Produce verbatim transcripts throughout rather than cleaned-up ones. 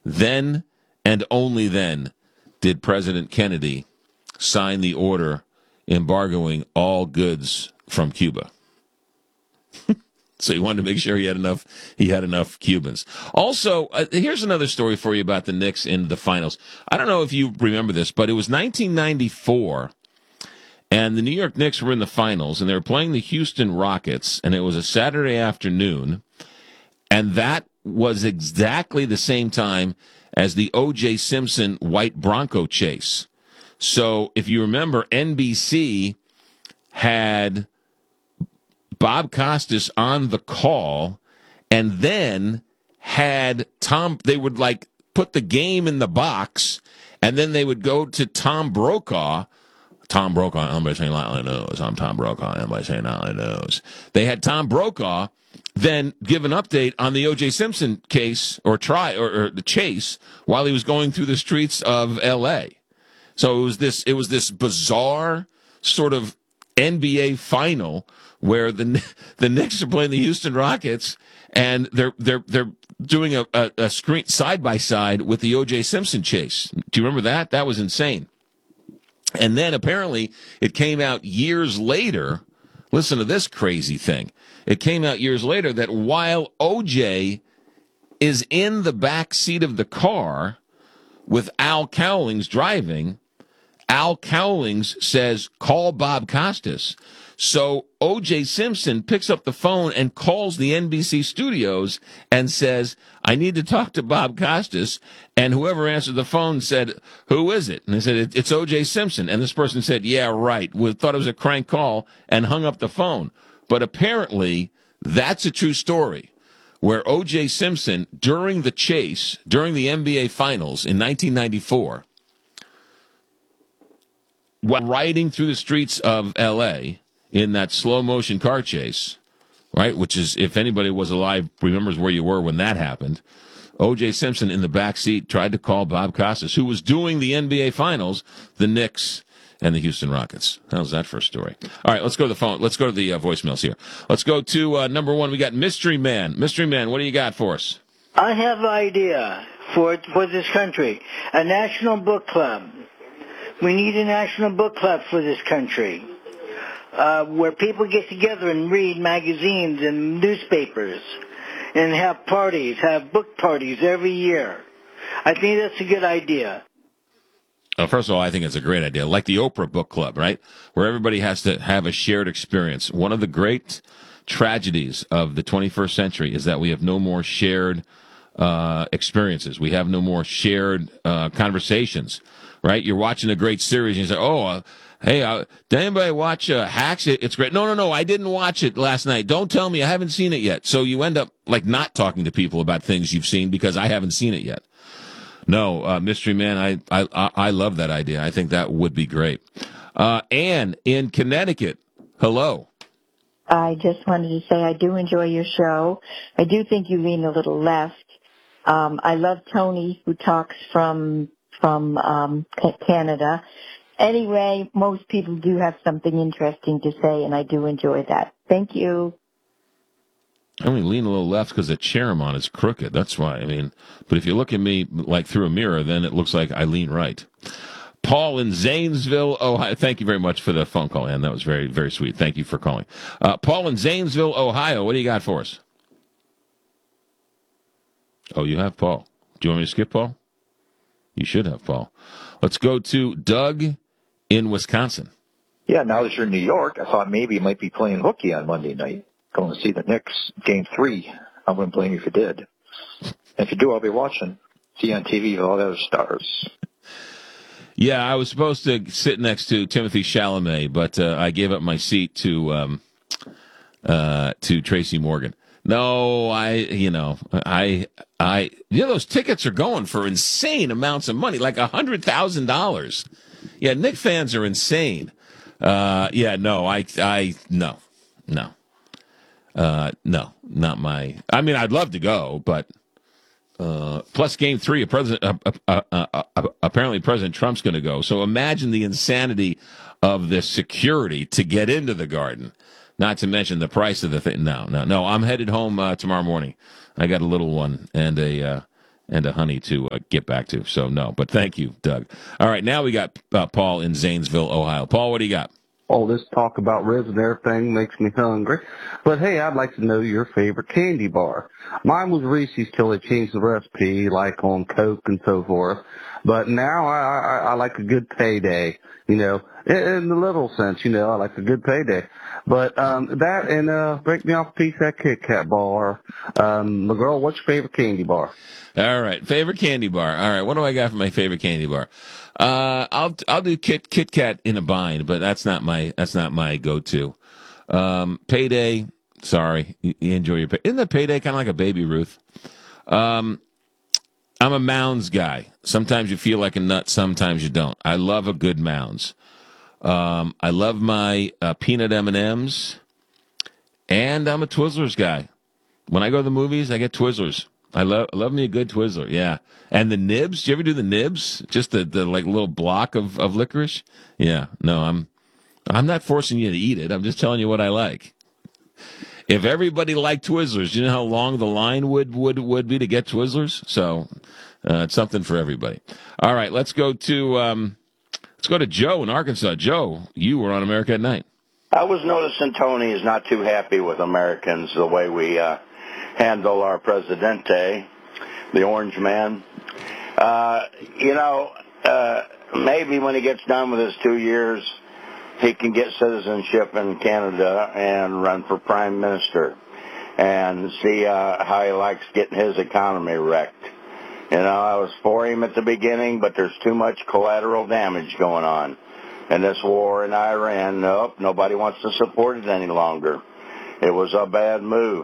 Then and only then did President Kennedy sign the order embargoing all goods from Cuba. So he wanted to make sure he had enough. He had enough Cubans. Also, uh, here's another story for you about the Knicks in the finals. I don't know if you remember this, but it was nineteen ninety-four, and the New York Knicks were in the finals, and they were playing the Houston Rockets, and it was a Saturday afternoon, and that was exactly the same time as the O J. Simpson white Bronco chase. So if you remember, N B C had Bob Costas on the call, and then had Tom, they would like put the game in the box, and then they would go to Tom Brokaw. Tom Brokaw, everybody saying Nightly News. I'm Tom Brokaw, everybody saying Nightly News. They had Tom Brokaw then give an update on the O J. Simpson case or try or, or the chase while he was going through the streets of L A. So it was this, it was this bizarre sort of N B A final where the the Knicks are playing the Houston Rockets, and they're they're they're doing a, a, a screen side by side with the O J. Simpson chase. Do you remember that? That was insane. And then apparently it came out years later. Listen to this crazy thing. It came out years later that while O J is in the back seat of the car with Al Cowlings driving, Al Cowlings says, "Call Bob Costas." So O J. Simpson picks up the phone and calls the N B C studios and says, "I need to talk to Bob Costas." And whoever answered the phone said, "Who is it?" And they said, "It's O J. Simpson." And this person said, "Yeah, right." We thought it was a crank call and hung up the phone. But apparently that's a true story, where O J. Simpson, during the chase, during the N B A Finals in nineteen ninety-four, while riding through the streets of L A in that slow-motion car chase, right, which is, if anybody was alive, remembers where you were when that happened, O J. Simpson in the back seat tried to call Bob Costas, who was doing the N B A Finals, the Knicks, and the Houston Rockets. How's that for a story? All right, let's go to the phone. Let's go to the uh, voicemails here. Let's go to uh, number one. We got Mystery Man. Mystery Man, what do you got for us? I have an idea for for this country. A national book club. We need a national book club for this country, uh, where people get together and read magazines and newspapers and have parties, have book parties every year. I think that's a good idea. Well, first of all, I think it's a great idea, like the Oprah Book Club, right, where everybody has to have a shared experience. One of the great tragedies of the twenty-first century is that we have no more shared uh, experiences. We have no more shared uh, conversations, right? You're watching a great series, and you say, oh, uh, hey, uh, did anybody watch uh, Hacks? It, it's great. No, no, no, I didn't watch it last night. Don't tell me. I haven't seen it yet. So you end up, like, not talking to people about things you've seen because I haven't seen it yet. No, uh, Mystery Man, I, I I love that idea. I think that would be great. Uh, Anne in Connecticut, hello. I just wanted to say I do enjoy your show. I do think you lean a little left. Um, I love Tony, who talks from from um, Canada. Anyway, most people do have something interesting to say, and I do enjoy that. Thank you. I only lean a little left because the chair I'm on is crooked. That's why. I mean, but if you look at me like through a mirror, then it looks like I lean right. Paul in Zanesville, Ohio. Thank you very much for the phone call, Ann. That was very, very sweet. Thank you for calling. Uh, Paul in Zanesville, Ohio. What do you got for us? Oh, you have Paul. Do you want me to skip Paul? You should have Paul. Let's go to Doug in Wisconsin. Yeah, now that you're in New York, I thought maybe you might be playing hooky on Monday night. Going to see the Knicks game three. I wouldn't blame you if you did. And if you do, I'll be watching. See you on T V with all the other stars. Yeah, I was supposed to sit next to Timothy Chalamet, but uh, I gave up my seat to um, uh, to Tracy Morgan. No, I, you know, I, I, you know, those tickets are going for insane amounts of money, like a hundred thousand dollars. Yeah, Knick fans are insane. Uh, yeah, no, I, I, no, no. Uh, no, not my. I mean, I'd love to go, but uh, plus game three, a president, uh, uh, uh, uh, apparently President Trump's going to go. So imagine the insanity of the security to get into the Garden. Not to mention the price of the thing. No, no, no. I'm headed home uh, tomorrow morning. I got a little one and a uh, and a honey to uh, get back to. So no, but thank you, Doug. All right, now we got uh, Paul in Zanesville, Ohio. Paul, what do you got? All this talk about ribs and everything makes me hungry. But hey, I'd like to know your favorite candy bar. Mine was Reese's till they changed the recipe, like on Coke and so forth. But now I, I, I like a good payday, you know, in, in the little sense, you know, I like a good payday. But um, that and uh, break me off a piece of that Kit Kat bar. Um, McGraw, what's your favorite candy bar? All right, favorite candy bar. All right, what do I got for my favorite candy bar? Uh, I'll I'll do Kit Kit Kat in a bind, but that's not my that's not my go-to. Um, payday. Sorry, you, you enjoy your pay. Isn't the payday kind of like a Baby Ruth? Um, I'm a Mounds guy. Sometimes you feel like a nut, sometimes you don't. I love a good Mounds. Um, I love my uh, peanut M and M's, and I'm a Twizzlers guy. When I go to the movies, I get Twizzlers. I love love me a good Twizzler, yeah. And the nibs, do you ever do the nibs? Just the, the like little block of, of licorice? Yeah, no, I'm I'm not forcing you to eat it. I'm just telling you what I like. If everybody liked Twizzlers, do you know how long the line would, would, would be to get Twizzlers? So uh, it's something for everybody. All right, let's go to um, let's go to Joe in Arkansas. Joe, you were on America at Night. I was noticing Tony is not too happy with Americans, the way we uh, handle our Presidente, the orange man. Uh, you know, uh, maybe when he gets done with his two years, he can get citizenship in Canada and run for prime minister and see uh, how he likes getting his economy wrecked. You know, I was for him at the beginning, but there's too much collateral damage going on. And this war in Iran, nope, nobody wants to support it any longer. It was a bad move.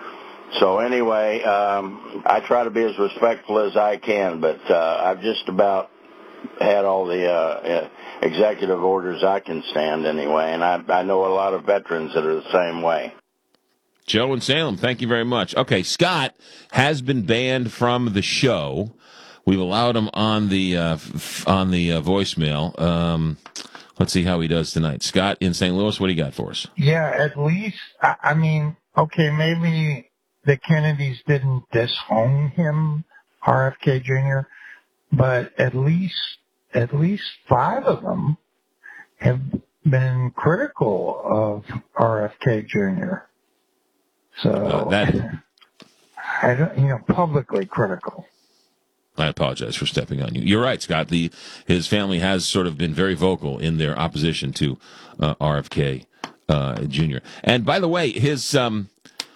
So anyway, um, I try to be as respectful as I can, but uh, I've just about had all the uh, executive orders I can stand anyway, and I, I know a lot of veterans that are the same way. Joe in Salem, thank you very much. Okay, Scott has been banned from the show. We've allowed him on the uh, f- on the uh, voicemail. Um, let's see how he does tonight. Scott in Saint Louis, what do you got for us? Yeah, at least, I, I mean, okay, maybe the Kennedys didn't disown him, R F K Junior, but at least at least five of them have been critical of R F K Junior So Uh, that I don't, you know, publicly critical. I apologize for stepping on you. You're right, Scott. The his family has sort of been very vocal in their opposition to uh, R F K uh, Junior And by the way, his um,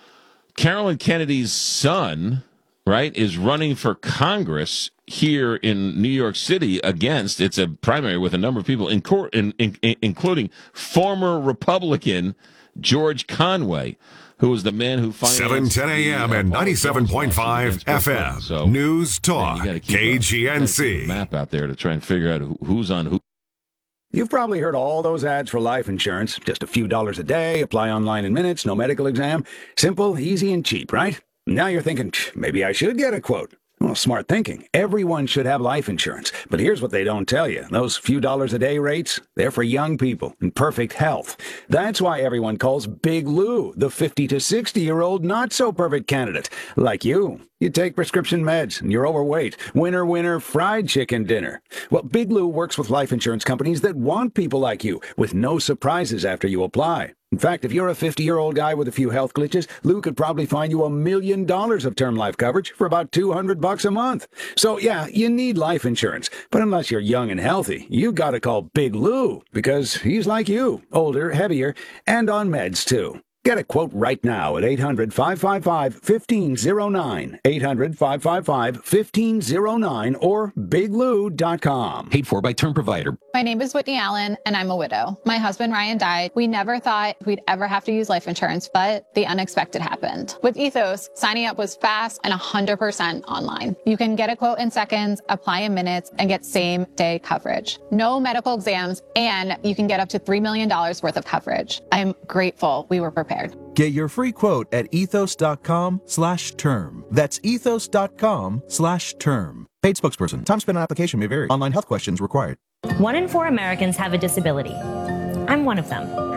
Carolyn Kennedy's son, right, is running for Congress here in New York City against, it's a primary with a number of people, in court, in, in, in, including former Republican George Conway, who was the man who financed seven ten a.m. and ninety-seven point five F M. So, News Talk, man, K G N C. A map out there to try and figure out who, who's on who. You've probably heard all those ads for life insurance. Just a few dollars a day, apply online in minutes, no medical exam. Simple, easy, and cheap, right? Now you're thinking, maybe I should get a quote. Well, smart thinking. Everyone should have life insurance. But here's what they don't tell you. Those few dollars a day rates, they're for young people in perfect health. That's why everyone calls Big Lou the fifty to sixty-year-old not-so-perfect candidate. Like you. You take prescription meds, and you're overweight. Winner, winner, fried chicken dinner. Well, Big Lou works with life insurance companies that want people like you, with no surprises after you apply. In fact, if you're a fifty-year-old guy with a few health glitches, Lou could probably find you a million dollars of term life coverage for about two hundred bucks a month. So, yeah, you need life insurance. But unless you're young and healthy, you gotta call Big Lou, because he's like you, older, heavier, and on meds, too. Get a quote right now at eight hundred, five five five, one five zero nine, eight hundred, five five five, one five zero nine, or big lou dot com. Paid for by Term Provider. My name is Whitney Allen, and I'm a widow. My husband, Ryan, died. We never thought we'd ever have to use life insurance, but the unexpected happened. With Ethos, signing up was fast and one hundred percent online. You can get a quote in seconds, apply in minutes, and get same-day coverage. No medical exams, and you can get up to three million dollars worth of coverage. I'm grateful we were prepared. Get your free quote at ethos.com slash term. That's ethos.com slash term. Paid spokesperson. Time spent on application may vary. Online health questions required. One in four Americans have a disability. I'm one of them.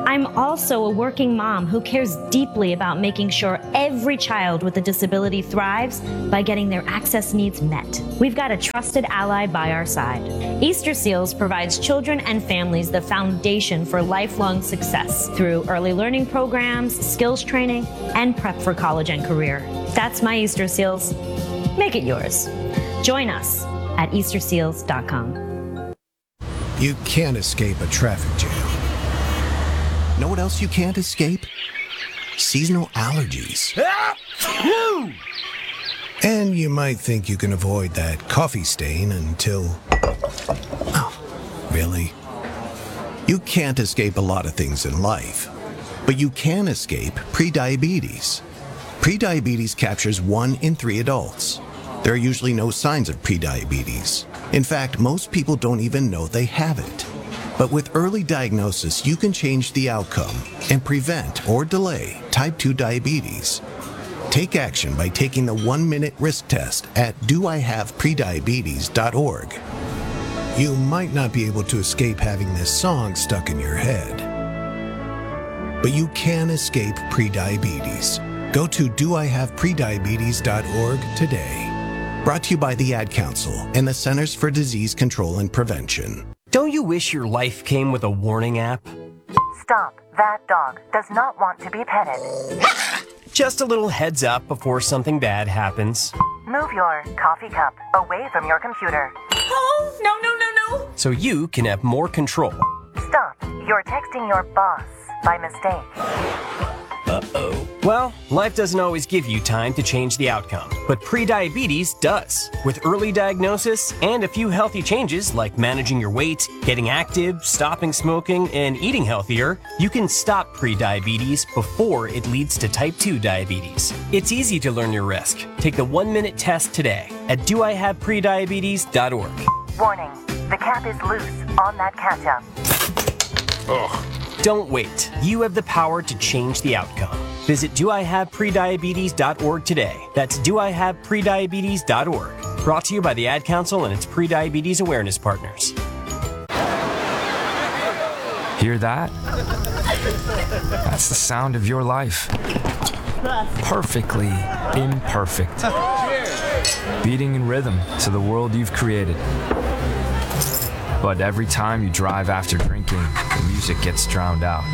I'm also a working mom who cares deeply about making sure every child with a disability thrives by getting their access needs met. We've got a trusted ally by our side. Easter Seals provides children and families the foundation for lifelong success through early learning programs, skills training, and prep for college and career. That's my Easter Seals. Make it yours. Join us at easter seals dot com. You can't escape a traffic jam. Know what else you can't escape? Seasonal allergies. And you might think you can avoid that coffee stain until... Oh, really? You can't escape a lot of things in life, but you can escape prediabetes. Prediabetes captures one in three adults. There are usually no signs of prediabetes. In fact, most people don't even know they have it. But with early diagnosis, you can change the outcome and prevent or delay type two diabetes. Take action by taking the one-minute risk test at do I have prediabetes dot org. You might not be able to escape having this song stuck in your head, but you can escape prediabetes. Go to do I have prediabetes dot org today. Brought to you by the Ad Council and the Centers for Disease Control and Prevention. Don't you wish your life came with a warning app? Stop. That dog does not want to be petted. Just a little heads up before something bad happens. Move your coffee cup away from your computer. Oh, no, no, no, no. So you can have more control. Stop. You're texting your boss by mistake. Uh-oh. Well, life doesn't always give you time to change the outcome, but prediabetes does. With early diagnosis and a few healthy changes like managing your weight, getting active, stopping smoking, and eating healthier, you can stop prediabetes before it leads to type two diabetes. It's easy to learn your risk. Take the one-minute test today at do I have prediabetes dot org. Warning, the cap is loose on that ketchup. Ugh. Don't wait. You have the power to change the outcome. Visit do I have prediabetes dot org today. That's do I have prediabetes dot org. Brought to you by the Ad Council and its prediabetes awareness partners. Hear that? That's the sound of your life. Perfectly imperfect. Beating in rhythm to the world you've created. But every time you drive after drinking, the music gets drowned out.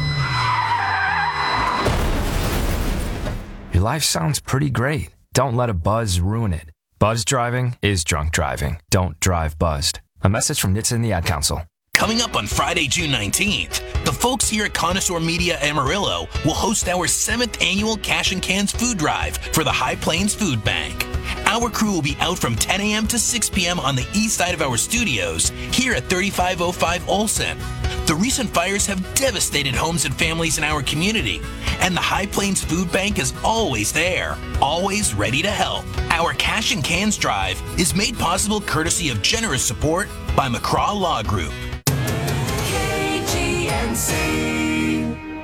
Your life sounds pretty great. Don't let a buzz ruin it. Buzz driving is drunk driving. Don't drive buzzed. A message from N H T S A and the Ad Council. Coming up on Friday, June nineteenth, the folks here at Connoisseur Media Amarillo will host our seventh annual Cash and Cans Food Drive for the High Plains Food Bank. Our crew will be out from ten a.m. to six p.m. on the east side of our studios here at thirty-five oh five Olson. The recent fires have devastated homes and families in our community, and the High Plains Food Bank is always there, always ready to help. Our Cash and Cans Drive is made possible courtesy of generous support by McCraw Law Group. K G N C.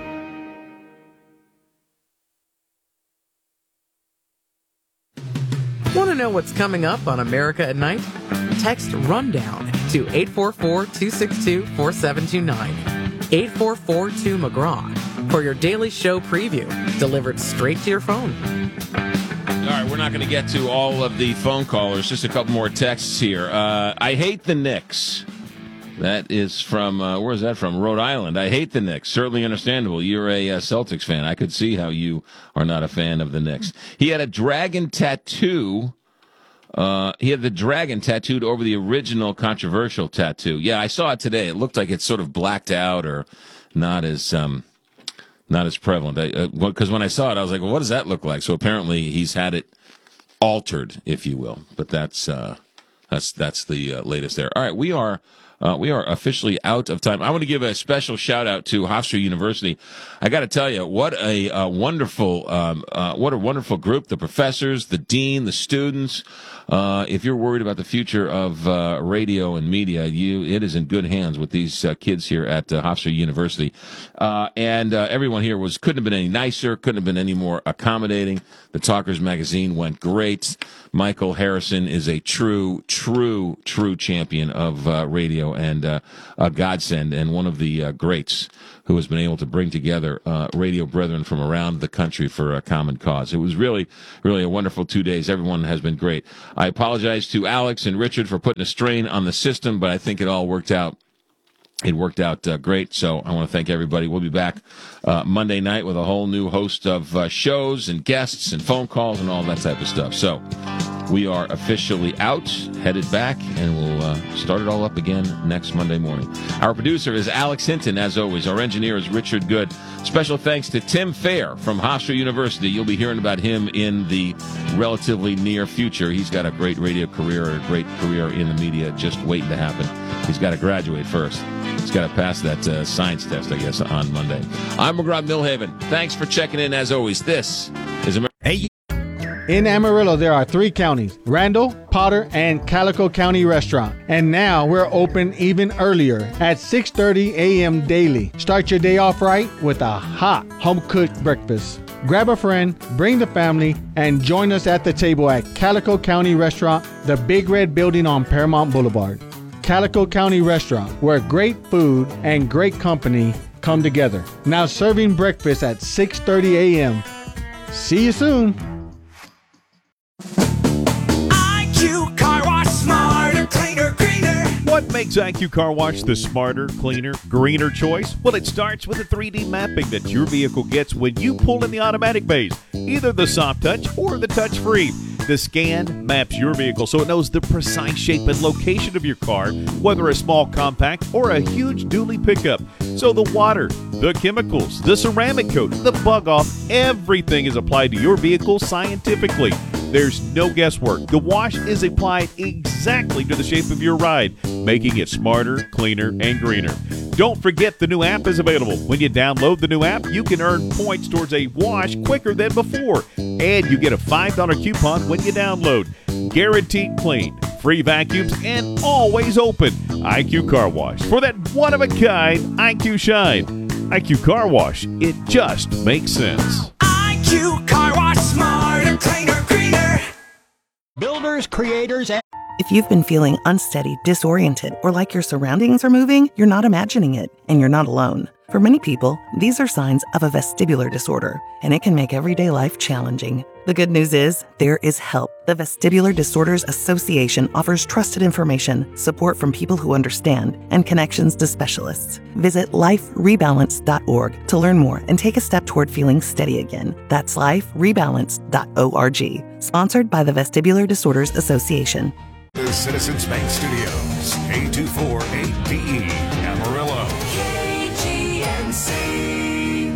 Want to know what's coming up on America at Night? Text RUNDOWN to eight four four, two six two, four seven two nine. eight four four two McGraw for your daily show preview, delivered straight to your phone. All right, we're not going to get to all of the phone callers. Just a couple more texts here. Uh, I hate the Knicks. That is from, uh, where is that from? Rhode Island. I hate the Knicks. Certainly understandable. You're a uh, Celtics fan. I could see how you are not a fan of the Knicks. He had a dragon tattoo. Uh, he had the dragon tattooed over the original controversial tattoo. Yeah, I saw it today. It looked like it's sort of blacked out or not as um, not as prevalent. Because uh, when I saw it, I was like, well, what does that look like? So apparently he's had it altered, if you will. But that's uh, that's that's the uh, latest there. All right, we are... Uh, we are officially out of time. I want to give a special shout out to Hofstra University. I got to tell you, what a uh, wonderful, um, uh, what a wonderful group. The professors, the dean, the students. Uh, if you're worried about the future of uh, radio and media, you it is in good hands with these uh, kids here at uh, Hofstra University. Uh, and uh, everyone here was couldn't have been any nicer, couldn't have been any more accommodating. The Talkers magazine went great. Michael Harrison is a true, true, true champion of uh, radio radio and uh, a godsend, and one of the uh, greats who has been able to bring together uh, radio brethren from around the country for a common cause. It was really, really a wonderful two days. Everyone has been great. I apologize to Alex and Richard for putting a strain on the system, but I think it all worked out. It worked out uh, great, so I want to thank everybody. We'll be back uh, Monday night with a whole new host of uh, shows and guests and phone calls and all that type of stuff. So we are officially out, headed back, and we'll uh, start it all up again next Monday morning. Our producer is Alex Hinton, as always. Our engineer is Richard Good. Special thanks to Tim Fair from Hofstra University. You'll be hearing about him in the relatively near future. He's got a great radio career, a great career in the media just waiting to happen. He's got to graduate first. He's got to pass that uh, science test, I guess, on Monday. I'm McGraw Millhaven. Thanks for checking in, as always. This is America. Hey. In Amarillo, there are three counties, Randall, Potter, and Calico County Restaurant. And now we're open even earlier at six thirty a.m. daily. Start your day off right with a hot, home-cooked breakfast. Grab a friend, bring the family, and join us at the table at Calico County Restaurant, the Big Red Building on Paramount Boulevard. Calico County Restaurant, where great food and great company come together. Now serving breakfast at six thirty a.m. See you soon. I Q Car Wash, smarter, cleaner, greener. What makes I Q Car Wash the smarter, cleaner, greener choice? Well, it starts with the three D mapping that your vehicle gets when you pull in the automatic bays, either the soft touch or the touch-free. The scan maps your vehicle so it knows the precise shape and location of your car, whether a small compact or a huge dually pickup. So the water, the chemicals, the ceramic coat, the bug off, everything is applied to your vehicle scientifically. There's no guesswork. The wash is applied exactly to the shape of your ride, making it smarter, cleaner, and greener. Don't forget the new app is available. When you download the new app, you can earn points towards a wash quicker than before. And you get a five dollar coupon when you download. Guaranteed clean, free vacuums, and always open. I Q Car Wash. For that one-of-a-kind I Q shine. I Q Car Wash. It just makes sense. I Q Car Wash, smarter, cleaner, greener. Builders, creators, and... If you've been feeling unsteady, disoriented, or like your surroundings are moving, you're not imagining it, and you're not alone. For many people, these are signs of a vestibular disorder, and it can make everyday life challenging. The good news is, there is help. The Vestibular Disorders Association offers trusted information, support from people who understand, and connections to specialists. Visit life rebalance dot org to learn more and take a step toward feeling steady again. That's life rebalance dot org. Sponsored by the Vestibular Disorders Association. The Citizens Bank Studios, K two four eight D E, Amarillo. K G N C.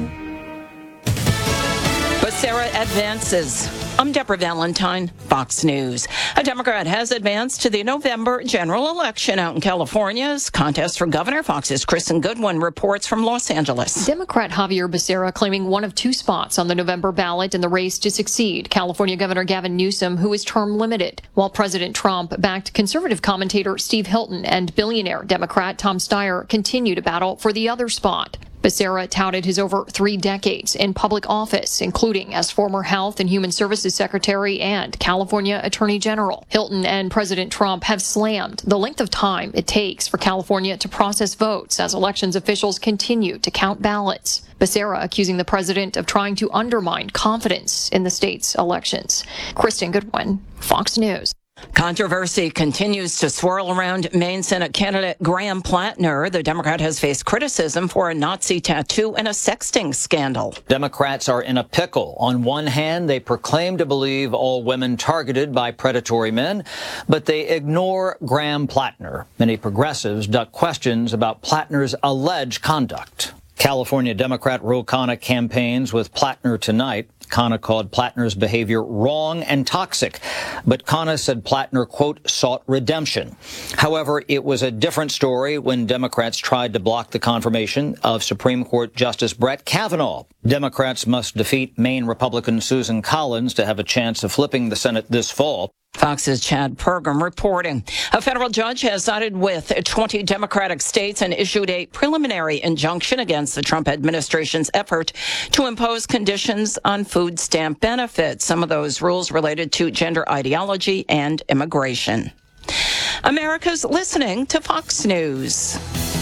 Becerra advances. I'm Deborah Valentine, Fox News. A Democrat has advanced to the November general election out in California's contest for governor. Fox's Kristen Goodwin reports from Los Angeles. Democrat Javier Becerra claiming one of two spots on the November ballot in the race to succeed California Governor Gavin Newsom, who is term limited, while President Trump backed conservative commentator Steve Hilton and billionaire Democrat Tom Steyer continue to battle for the other spot. Becerra touted his over three decades in public office, including as former Health and Human Services Secretary and California Attorney General. Hilton and President Trump have slammed the length of time it takes for California to process votes as elections officials continue to count ballots. Becerra accusing the president of trying to undermine confidence in the state's elections. Kristen Goodwin, Fox News. Controversy continues to swirl around Maine Senate candidate Graham Plattner. The Democrat has faced criticism for a Nazi tattoo and a sexting scandal. Democrats are in a pickle. On one hand, they proclaim to believe all women targeted by predatory men, but they ignore Graham Plattner. Many progressives duck questions about Plattner's alleged conduct. California Democrat Ro Khanna campaigns with Plattner tonight. Khanna called Plattner's behavior wrong and toxic, but Khanna said Plattner, quote, sought redemption. However, it was a different story when Democrats tried to block the confirmation of Supreme Court Justice Brett Kavanaugh. Democrats must defeat Maine Republican Susan Collins to have a chance of flipping the Senate this fall. Fox's Chad Pergam reporting. A federal judge has sided with twenty Democratic states and issued a preliminary injunction against the Trump administration's effort to impose conditions on food stamp benefits. Some of those rules related to gender ideology and immigration. America's listening to Fox News.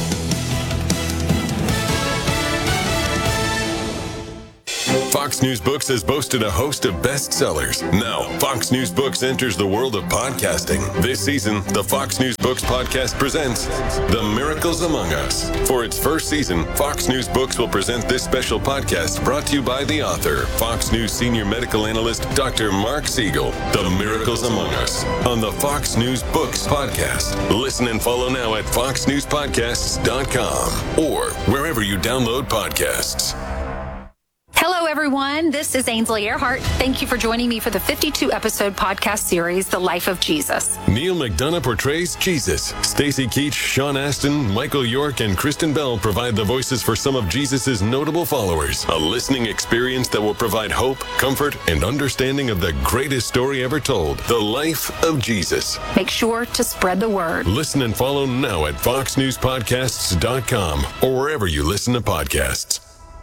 Fox News Books has boasted a host of bestsellers. Now, Fox News Books enters the world of podcasting. This season, the Fox News Books podcast presents The Miracles Among Us. For its first season, Fox News Books will present this special podcast brought to you by the author, Fox News senior medical analyst, Doctor Mark Siegel. The Miracles Among Us on the Fox News Books podcast. Listen and follow now at fox news podcasts dot com or wherever you download podcasts. Hello, everyone. This is Ainsley Earhart. Thank you for joining me for the fifty-two episode podcast series, The Life of Jesus. Neil McDonough portrays Jesus. Stacy Keach, Sean Astin, Michael York, and Kristen Bell provide the voices for some of Jesus' notable followers. A listening experience that will provide hope, comfort, and understanding of the greatest story ever told, the life of Jesus. Make sure to spread the word. Listen and follow now at fox news podcasts dot com or wherever you listen to podcasts.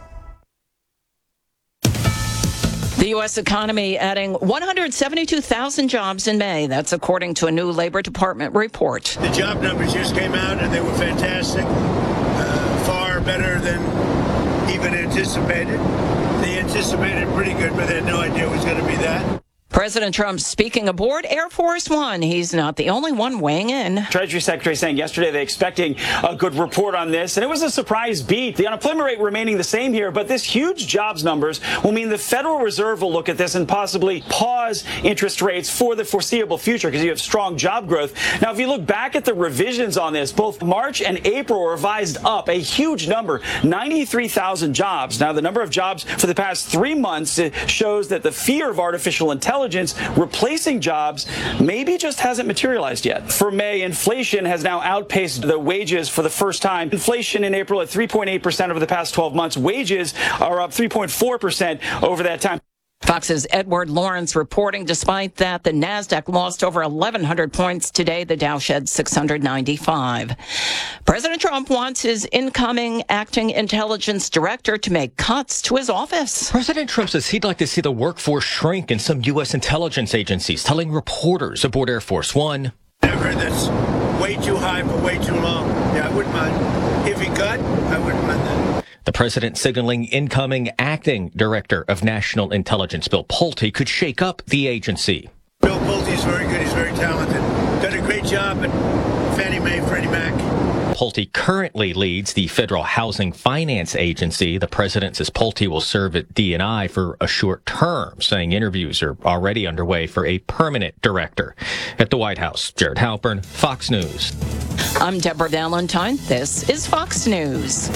The U S economy adding one hundred seventy-two thousand jobs in May. That's according to a new Labor Department report. The job numbers just came out, and they were fantastic. Uh, far better than even anticipated. They anticipated pretty good, but they had no idea it was going to be that. President Trump speaking aboard Air Force One. He's not the only one weighing in. Treasury Secretary saying yesterday they're expecting a good report on this, and it was a surprise beat. The unemployment rate remaining the same here, but this huge jobs numbers will mean the Federal Reserve will look at this and possibly pause interest rates for the foreseeable future because you have strong job growth. Now, if you look back at the revisions on this, both March and April were revised up a huge number, ninety-three thousand jobs. Now, the number of jobs for the past three months shows that the fear of artificial intelligence replacing jobs maybe just hasn't materialized yet. For May, inflation has now outpaced the wages for the first time. Inflation in April at three point eight percent over the past twelve months. Wages are up three point four percent over that time. Fox's Edward Lawrence reporting, despite that, the NASDAQ lost over eleven hundred points today. The Dow shed six hundred ninety-five. President Trump wants his incoming acting intelligence director to make cuts to his office. President Trump says he'd like to see the workforce shrink in some U S intelligence agencies, telling reporters aboard Air Force One. I've heard that's way too high for way too long. Yeah, I wouldn't mind. If he could, I wouldn't mind that. The president signaling incoming acting director of national intelligence, Bill Pulte, could shake up the agency. Bill Pulte's very good. He's very talented. Done a great job at Fannie Mae, Freddie Mac. Pulte currently leads the Federal Housing Finance Agency. The president says Pulte will serve at D and I for a short term, saying interviews are already underway for a permanent director. At the White House, Jared Halpern, Fox News. I'm Deborah Valentine. This is Fox News.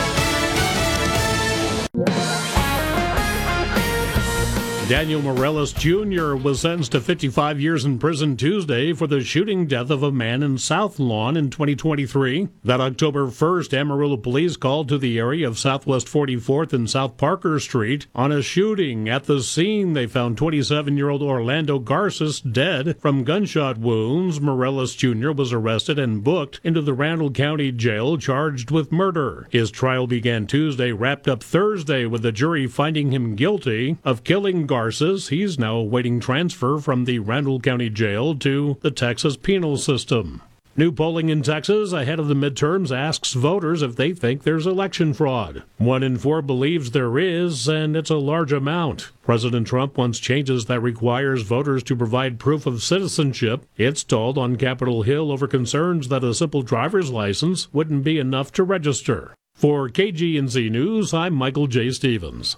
Daniel Morales Junior was sentenced to fifty-five years in prison Tuesday for the shooting death of a man in South Lawn in twenty twenty-three. That October first, Amarillo police called to the area of Southwest forty-fourth and South Parker Street on a shooting. At the scene, they found twenty-seven-year-old Orlando Garces dead from gunshot wounds. Morales Junior was arrested and booked into the Randall County Jail charged with murder. His trial began Tuesday, wrapped up Thursday with the jury finding him guilty of killing Garces. He's now awaiting transfer from the Randall County Jail to the Texas penal system. New polling in Texas ahead of the midterms asks voters if they think there's election fraud. One in four believes there is, and it's a large amount. President Trump wants changes that requires voters to provide proof of citizenship. It's stalled on Capitol Hill over concerns that a simple driver's license wouldn't be enough to register. For K G N Z News, I'm Michael J. Stevens.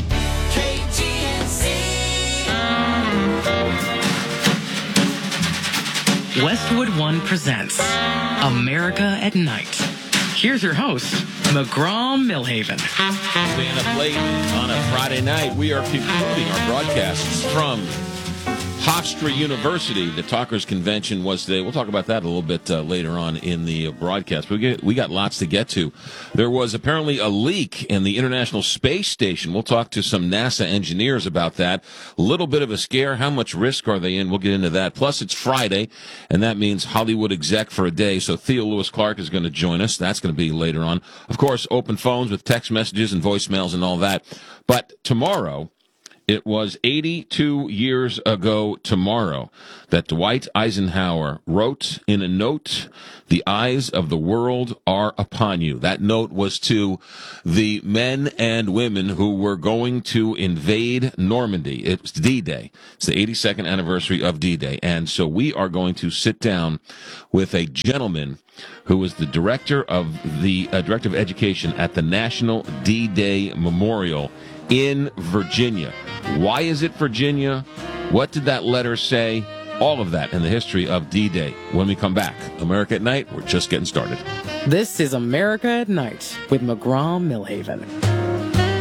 Westwood One presents America at Night. Here's your host, McGraw Millhaven. Staying up late on a Friday night, we are concluding our broadcasts from Hofstra University. The Talkers Convention was today. We'll talk about that a little bit uh, later on in the broadcast. We get we got lots to get to. There was apparently a leak in the International Space Station. We'll talk to some NASA engineers about that. A little bit of a scare. How much risk are they in? We'll get into that. Plus, it's Friday, and that means Hollywood exec for a day. So Theo Lewis Clark is going to join us. That's going to be later on. Of course, open phones with text messages and voicemails and all that. But tomorrow It was eighty-two years ago tomorrow that Dwight Eisenhower wrote in a note, "The eyes of the world are upon you." That note was to the men and women who were going to invade Normandy. It was D-Day. It's the eighty-second anniversary of D-Day. And so we are going to sit down with a gentleman who was the director of the uh, director of education at the National D-Day Memorial in Virginia. Why is it Virginia? What did that letter say? All of that in the history of D-Day. When we come back, America at Night, we're just getting started. This is America at Night with McGraw Millhaven.